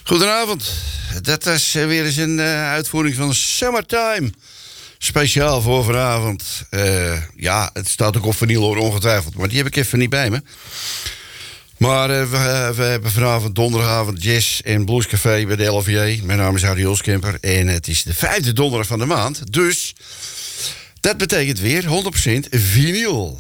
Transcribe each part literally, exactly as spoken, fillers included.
Goedenavond. Dat was weer eens een uh, uitvoering van Summertime. Speciaal voor vanavond. Uh, ja, het staat ook op vinyl hoor, ongetwijfeld. Maar die heb ik even niet bij me. Maar uh, we, we hebben vanavond donderdagavond Jazz en Bluescafé bij de L V J. Mijn naam is Harry Hulskemper. En het is de vijfde donderdag van de maand. Dus dat betekent weer honderd procent vinyl.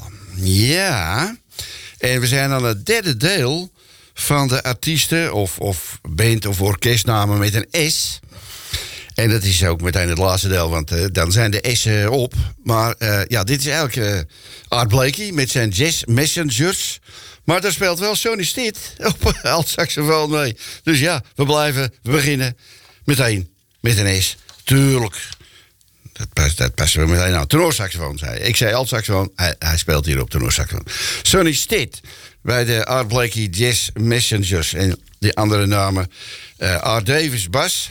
Ja. En we zijn aan het derde deel van de artiesten of, of band of orkestnamen met een S. En dat is ook meteen het laatste deel, want uh, dan zijn de S'en op. Maar uh, ja, dit is eigenlijk uh, Art Blakey met zijn Jazz Messengers. Maar daar speelt wel Sonny Stitt op alt-saxofoon mee. Dus ja, we blijven, we beginnen meteen met een S. Tuurlijk. Dat past, dat passen we meteen aan. Tenorsaxofoon, zei hij. Ik zei alt-saxofoon, hij, hij speelt hier op tenorsaxofoon. Sonny Stitt bij de Art Blakey Jazz Messengers. En die andere namen, uh, Art Davis bas.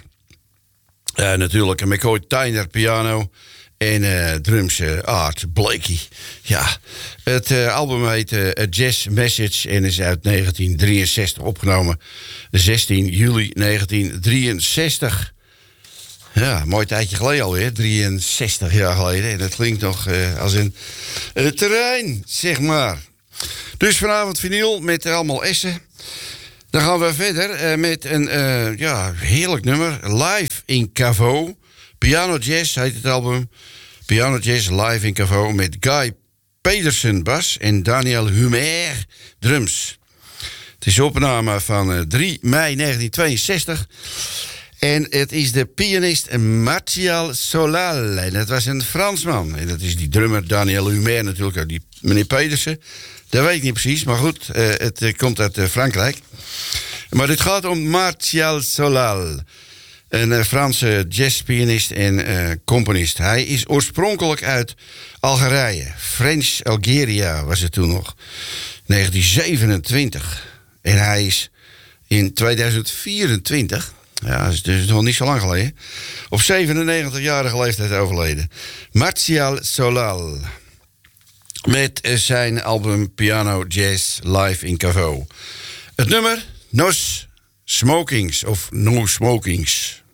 Uh, natuurlijk McCoy Tyner piano. En uh, drums uh, Art Blakey. Ja, het uh, album heet uh, A Jazz Message en is uit negentien drieënzestig opgenomen. zestien juli negentien drieënzestig. Ja, mooi tijdje geleden alweer. drieënzestig jaar geleden. En dat klinkt nog uh, als een uh, terrein, zeg maar. Dus vanavond vinyl met allemaal S'en. Dan gaan we verder uh, met een uh, ja, heerlijk nummer. Live in Cavo. Piano Jazz heet het album. Piano Jazz live in Cavo met Guy Pedersen bas en Daniel Humer drums. Het is opname van uh, drie mei negentien tweeënzestig. En het is de pianist Martial Solal. En dat was een Fransman. En dat is die drummer Daniel Humer natuurlijk. Die meneer Pedersen. Dat weet ik niet precies, maar goed. Uh, het uh, komt uit uh, Frankrijk. Maar dit gaat om Martial Solal. Een uh, Franse jazzpianist en uh, componist. Hij is oorspronkelijk uit Algerije. French Algeria was het toen nog. negentien zevenentwintig. En hij is in tweeduizend vierentwintig... ja, dat is dus nog niet zo lang geleden... op zevenennegentigjarige leeftijd overleden. Martial Solal. Met uh, zijn album Piano Jazz Live in Cavo. Het nummer Nos Smokings of No Smokings.